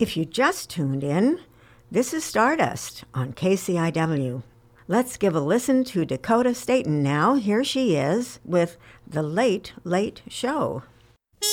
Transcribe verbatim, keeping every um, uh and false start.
If you just tuned in, this is Stardust on K C I W. Let's give a listen to Dakota Staton now. Here she is with The Late Late Show.